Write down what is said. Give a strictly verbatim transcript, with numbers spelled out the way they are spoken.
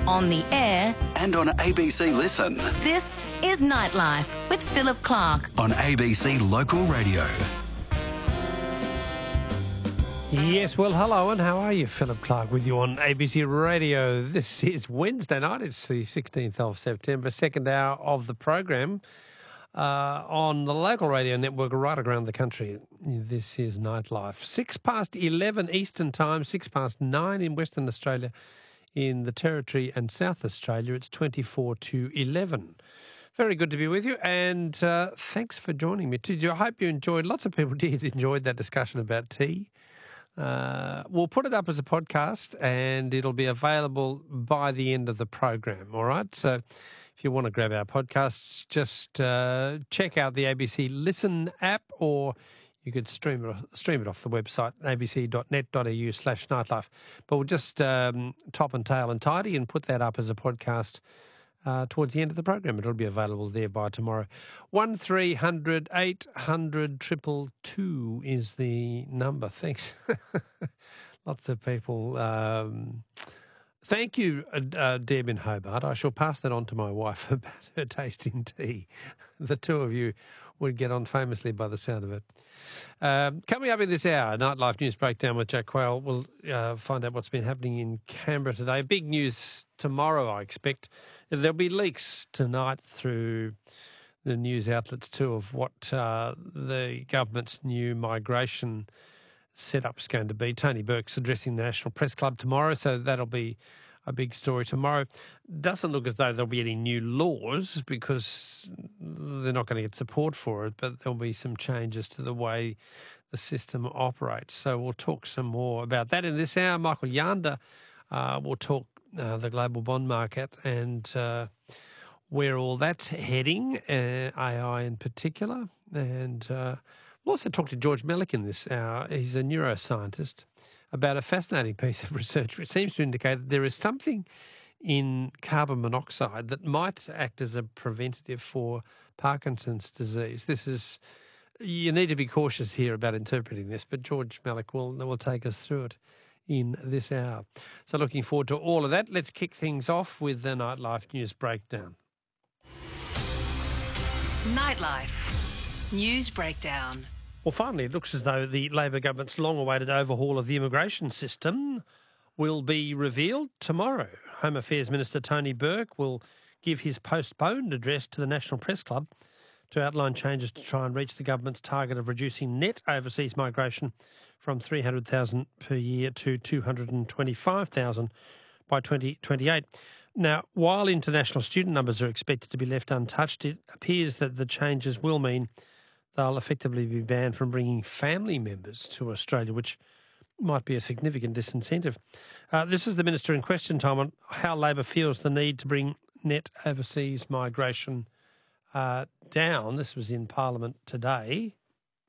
on the air and on A B C Listen. This is Nightlife with Philip Clark on A B C Local Radio. Yes, well, hello, and how are you? Philip Clark with you on A B C Radio. This is Wednesday night. It's the sixteenth of September, second hour of the program uh, on the local radio network right around the country. This is Nightlife. Six past eleven Eastern Time, six past nine in Western Australia. In the Territory and South Australia, it's twenty-four to eleven. Very good to be with you, and uh, thanks for joining me. I hope you enjoyed, lots of people did, enjoyed that discussion about tea. Uh, we'll put it up as a podcast and it'll be available by the end of the program, all right? So if you want to grab our podcasts, just uh, check out the A B C Listen app, or you could stream it, stream it off the website, abc.net.au slash nightlife. But we'll just um, top and tail and tidy and put that up as a podcast Uh, towards the end of the program. It'll be available there by tomorrow. one three hundred eight hundred two two two is the number. Thanks. Lots of people. Um, thank you, uh, Deb in Hobart. I shall pass that on to my wife about her taste in tea. The two of you would get on famously by the sound of it. Um, coming up in this hour, Nightlife News Breakdown with Jack Quayle. We'll uh, find out what's been happening in Canberra today. Big news tomorrow, I expect. There'll be leaks tonight through the news outlets too of what uh, the government's new migration setup's going to be. Tony Burke's addressing the National Press Club tomorrow, so that'll be a big story tomorrow. Doesn't look as though there'll be any new laws because they're not going to get support for it, but there'll be some changes to the way the system operates. So we'll talk some more about that in this hour. Michael Yanda uh, will talk uh, the global bond market and uh, where all that's heading, uh, A I in particular. And uh, we'll also talk to George Melick in this hour. He's a neuroscientist, about a fascinating piece of research which seems to indicate that there is something in carbon monoxide that might act as a preventative for Parkinson's disease. This is, you need to be cautious here about interpreting this, but George Melick will, will take us through it in this hour. So looking forward to all of that. Let's kick things off with the Nightlife News Breakdown. Nightlife News Breakdown. Well, finally, it looks as though the Labor government's long-awaited overhaul of the immigration system will be revealed tomorrow. Home Affairs Minister Tony Burke will give his postponed address to the National Press Club to outline changes to try and reach the government's target of reducing net overseas migration from three hundred thousand per year to two hundred twenty-five thousand by twenty twenty-eight. Now, while international student numbers are expected to be left untouched, it appears that the changes will mean they'll effectively be banned from bringing family members to Australia, which might be a significant disincentive. Uh, this is the Minister in question, Tom, on how Labor feels the need to bring net overseas migration uh, down. This was in Parliament today.